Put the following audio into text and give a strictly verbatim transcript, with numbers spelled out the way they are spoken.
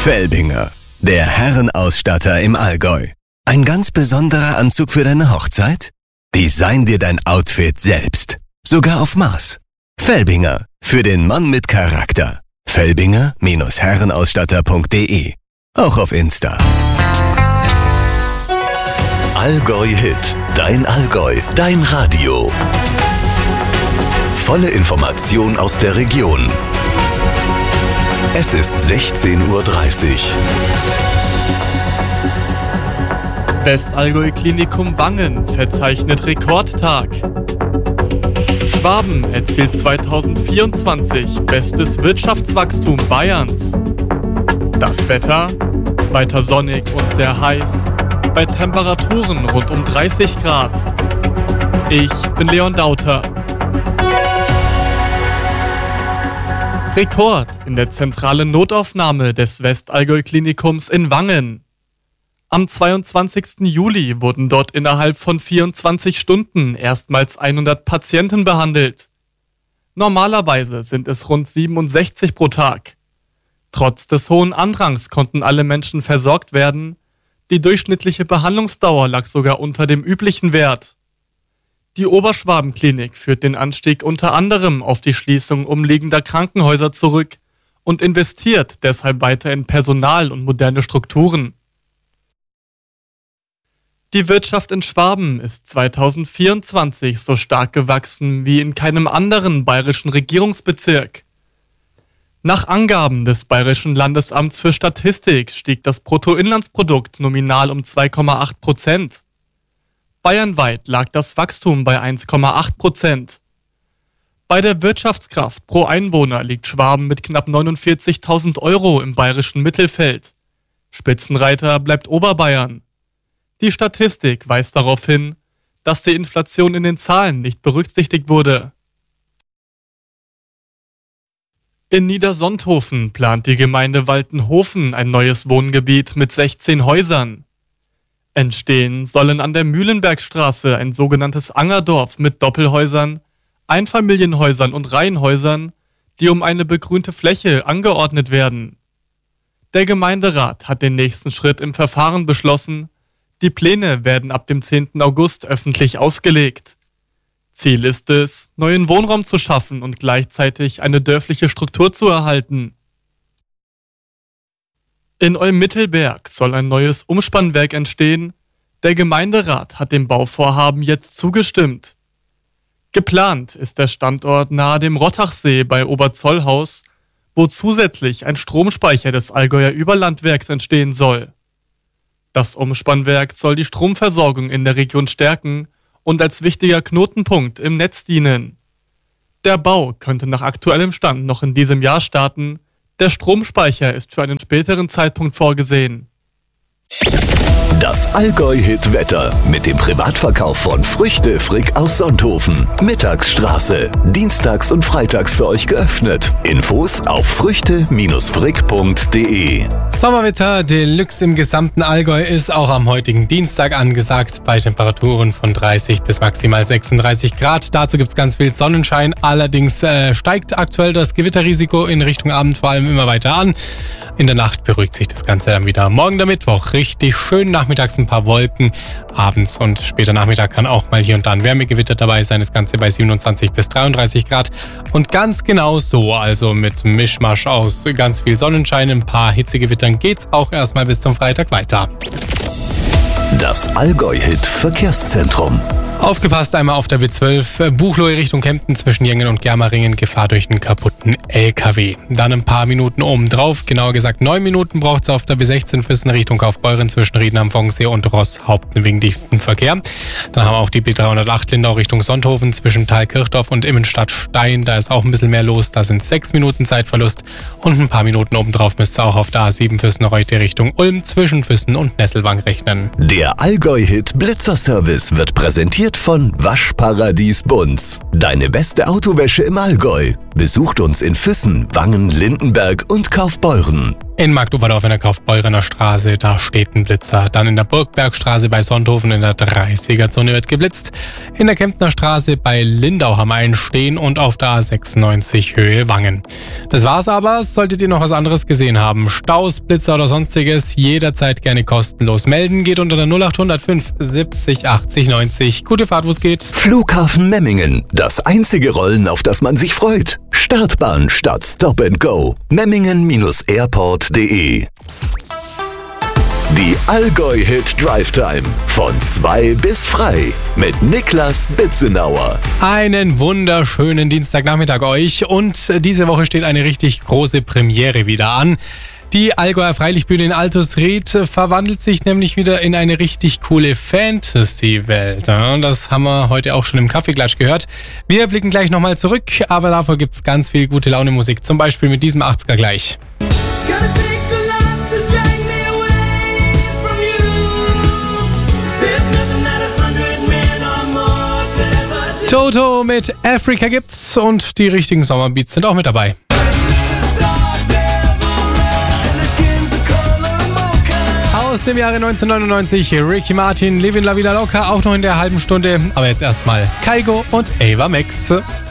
Felbinger, der Herrenausstatter im Allgäu. Ein ganz besonderer Anzug für deine Hochzeit? Design dir dein Outfit selbst. Sogar auf Maß. Felbinger, für den Mann mit Charakter. Felbinger Herrenausstatter punkt de. Auch auf Insta. Allgäu Hit. Dein Allgäu. Dein Radio. Volle Information aus der Region. Es ist sechzehn Uhr dreißig. Westallgäu Klinikum Wangen verzeichnet Rekordtag. Schwaben erzielt zweitausendvierundzwanzig bestes Wirtschaftswachstum Bayerns. Das Wetter? Weiter sonnig und sehr heiß, bei Temperaturen rund um dreißig Grad. Ich bin Leon Dauter. Rekord in der zentralen Notaufnahme des Westallgäu Klinikums in Wangen. Am zweiundzwanzigsten Juli wurden dort innerhalb von vierundzwanzig Stunden erstmals hundert Patienten behandelt. Normalerweise sind es rund siebenundsechzig pro Tag. Trotz des hohen Andrangs konnten alle Menschen versorgt werden. Die durchschnittliche Behandlungsdauer lag sogar unter dem üblichen Wert. Die Oberschwabenklinik führt den Anstieg unter anderem auf die Schließung umliegender Krankenhäuser zurück und investiert deshalb weiter in Personal und moderne Strukturen. Die Wirtschaft in Schwaben ist zweitausendvierundzwanzig so stark gewachsen wie in keinem anderen bayerischen Regierungsbezirk. Nach Angaben des Bayerischen Landesamts für Statistik stieg das Bruttoinlandsprodukt nominal um zwei Komma acht Prozent. Bayernweit lag das Wachstum bei eins Komma acht Prozent. Bei der Wirtschaftskraft pro Einwohner liegt Schwaben mit knapp neunundvierzigtausend Euro im bayerischen Mittelfeld. Spitzenreiter bleibt Oberbayern. Die Statistik weist darauf hin, dass die Inflation in den Zahlen nicht berücksichtigt wurde. In Niedersonthofen plant die Gemeinde Waltenhofen ein neues Wohngebiet mit sechzehn Häusern. Entstehen sollen an der Mühlenbergstraße ein sogenanntes Angerdorf mit Doppelhäusern, Einfamilienhäusern und Reihenhäusern, die um eine begrünte Fläche angeordnet werden. Der Gemeinderat hat den nächsten Schritt im Verfahren beschlossen. Die Pläne werden ab dem zehnten August öffentlich ausgelegt. Ziel ist es, neuen Wohnraum zu schaffen und gleichzeitig eine dörfliche Struktur zu erhalten. In Olm-Mittelberg soll ein neues Umspannwerk entstehen. Der Gemeinderat hat dem Bauvorhaben jetzt zugestimmt. Geplant ist der Standort nahe dem Rottachsee bei Oberzollhaus, wo zusätzlich ein Stromspeicher des Allgäuer Überlandwerks entstehen soll. Das Umspannwerk soll die Stromversorgung in der Region stärken und als wichtiger Knotenpunkt im Netz dienen. Der Bau könnte nach aktuellem Stand noch in diesem Jahr starten. Der Stromspeicher ist für einen späteren Zeitpunkt vorgesehen. Das Allgäu-Hit-Wetter mit dem Privatverkauf von Früchte Frick aus Sonthofen. Mittagsstraße. Dienstags und freitags für euch geöffnet. Infos auf früchte Frick punkt de. Sommerwetter Deluxe im gesamten Allgäu ist auch am heutigen Dienstag angesagt bei Temperaturen von dreißig bis maximal sechsunddreißig Grad. Dazu gibt es ganz viel Sonnenschein. Allerdings äh, steigt aktuell das Gewitterrisiko in Richtung Abend vor allem immer weiter an. In der Nacht beruhigt sich das Ganze dann wieder. Morgen der Mittwoch richtig schön, nachmittags ein paar Wolken. Abends und später Nachmittag kann auch mal hier und da ein Wärmegewitter dabei sein. Das Ganze bei siebenundzwanzig bis dreiunddreißig Grad. Und ganz genau so, also mit Mischmasch aus ganz viel Sonnenschein, ein paar Hitzegewittern geht's auch erstmal bis zum Freitag weiter. Das Allgäu-Hit Verkehrszentrum. Aufgepasst einmal auf der B zwölf, Buchloe Richtung Kempten zwischen Jengen und Germeringen, Gefahr durch einen kaputten L K W. Dann ein paar Minuten oben drauf, genauer gesagt neun Minuten braucht es auf der B sechzehn Füssen Richtung Kaufbeuren zwischen Rieden am Fonksee und Rosshaupten wegen dichten Verkehr. Dann haben wir auch die B dreihundertacht Lindau Richtung Sonthofen zwischen Thalkirchdorf und Immenstadt-Stein, da ist auch ein bisschen mehr los, da sind sechs Minuten Zeitverlust und ein paar Minuten oben drauf müsst ihr auch auf der A sieben Füssen-Reute Richtung Ulm zwischen Füssen und Nesselwang rechnen. Der Allgäu-Hit Blitzer-Service wird präsentiert von Waschparadies Bunz. Deine beste Autowäsche im Allgäu. Besucht uns in Füssen, Wangen, Lindenberg und Kaufbeuren. In Marktoberdorf in der Kaufbeurener Straße, da steht ein Blitzer. Dann in der Burgbergstraße bei Sonthofen in der dreißiger-Zone wird geblitzt. In der Kemptner Straße bei Lindau haben wir einen stehen und auf der A sechsundneunzig Höhe Wangen. Das war's aber. Solltet ihr noch was anderes gesehen haben, Staus, Blitzer oder sonstiges, jederzeit gerne kostenlos melden. Geht unter der null acht null fünf siebzig achtzig neunzig. Gute Fahrt, wo's geht. Flughafen Memmingen. Das einzige Rollen, auf das man sich freut. Startbahn statt Stop and Go. Memmingen Airport punkt de. Die Allgäu-Hit Drive Time. Von zwei bis frei. Mit Niklas Bitzenauer. Einen wunderschönen Dienstagnachmittag euch. Und diese Woche steht eine richtig große Premiere wieder an. Die Allgäuer Freilichtbühne in Altusried verwandelt sich nämlich wieder in eine richtig coole Fantasy-Welt. Das haben wir heute auch schon im Kaffeeklatsch gehört. Wir blicken gleich nochmal zurück, aber davor gibt's ganz viel gute Laune-Musik. Zum Beispiel mit diesem achtziger gleich. Toto mit Africa gibt's und die richtigen Sommerbeats sind auch mit dabei. Aus dem Jahre neunzehnhundertneunundneunzig, Ricky Martin, Livin La Vida Loca, auch noch in der halben Stunde. Aber jetzt erstmal Kygo und Ava Max.